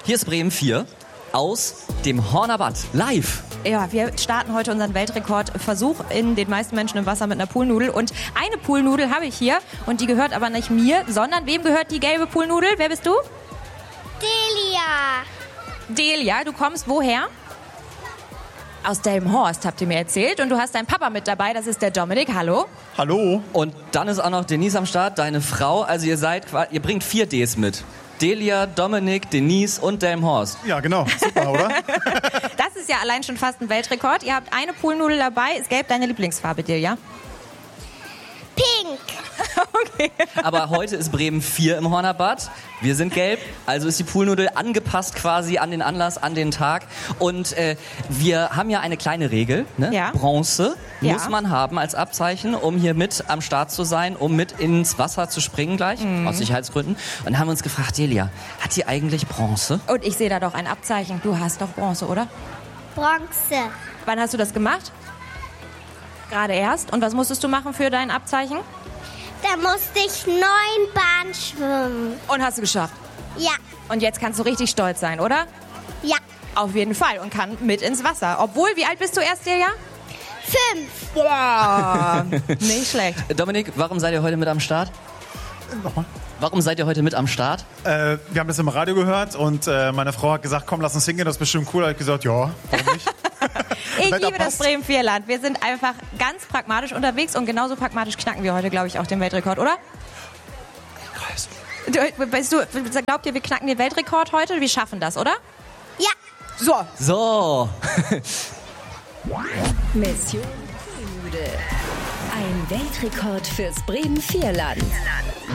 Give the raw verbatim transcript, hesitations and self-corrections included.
Hier ist Bremen vier aus dem Horner Bad live. Ja, wir starten heute unseren Weltrekordversuch in den meisten Menschen im Wasser mit einer Poolnudel. Und eine Poolnudel habe ich hier und die gehört aber nicht mir, sondern wem gehört die gelbe Poolnudel? Wer bist du? Delia. Delia, du kommst woher? Aus Delmenhorst, habt ihr mir erzählt. Und du hast deinen Papa mit dabei, das ist der Dominik. Hallo. Hallo. Und dann ist auch noch Denise am Start, deine Frau. Also ihr seid, ihr bringt vier Ds mit. Delia, Dominik, Denise und Delmenhorst. Ja, genau. Super, oder? Das ist ja allein schon fast ein Weltrekord. Ihr habt eine Poolnudel dabei. Ist gelb deine Lieblingsfarbe, Delia? Pink. Okay. Aber heute ist Bremen vier im Horner Bad. Wir sind gelb, also ist die Poolnudel angepasst quasi an den Anlass, an den Tag. Und äh, wir haben ja eine kleine Regel, ne? Ja. Bronze Ja. muss man haben als Abzeichen, um hier mit am Start zu sein, um mit ins Wasser zu springen gleich, Mhm. aus Sicherheitsgründen. Und haben uns gefragt, Delia, hat die eigentlich Bronze? Und ich sehe da doch ein Abzeichen. Du hast doch Bronze, oder? Bronze. Wann hast du das gemacht? Gerade erst. Und was musstest du machen für dein Abzeichen? Da musste ich neun Bahnen schwimmen. Und hast du geschafft. Ja. Und jetzt kannst du richtig stolz sein, oder? Ja. Auf jeden Fall. Und kann mit ins Wasser. Obwohl, wie alt bist du erst, Delia? Fünf. Boah. Nicht schlecht. Dominik, warum seid ihr heute mit am Start? Nochmal. Warum seid ihr heute mit am Start? Äh, wir haben das im Radio gehört und äh, meine Frau hat gesagt, komm, lass uns hingehen, das ist bestimmt cool. Da habe ich gesagt, ja, warum nicht? Ich Wetter liebe das passt. Bremen vier Land. Wir sind einfach ganz pragmatisch unterwegs und genauso pragmatisch knacken wir heute, glaube ich, auch den Weltrekord, oder? Du, bist du, glaubt ihr, wir knacken den Weltrekord heute? Wir schaffen das, oder? Ja. So. So. Mission Poolnudel. Ein Weltrekord fürs Bremen vier Land.